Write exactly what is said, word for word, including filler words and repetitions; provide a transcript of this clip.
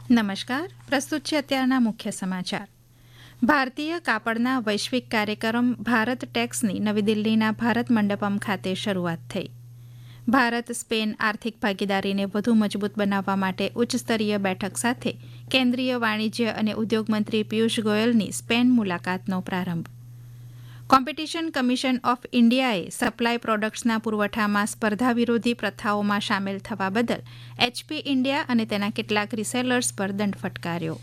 નમસ્કાર, પ્રસ્તુત છે અત્યારના મુખ્ય સમાચાર. ભારતીય કાપડના વૈશ્વિક કાર્યક્રમ ભારત ટેક્સની નવી દિલ્હીના ભારત મંડપમ ખાતે શરૂઆત થઈ. ભારત સ્પેન આર્થિક ભાગીદારીને વધુ મજબૂત બનાવવા માટે ઉચ્ચસ્તરીય બેઠક સાથે કેન્દ્રીય વાણિજ્ય અને ઉદ્યોગ મંત્રી પિયુષ ગોયલની સ્પેન મુલાકાતનો પ્રારંભ. કોમ્પિટિશન કમિશન ઓફ ઇન્ડિયાએ સપ્લાય પ્રોડક્ટ્સના પુરવઠામાં સ્પર્ધા વિરોધી પ્રથાઓમાં સામેલ થવા બદલ એચપી ઇન્ડિયા અને તેના કેટલાક રિસેલર્સ પર દંડ ફટકાર્યો.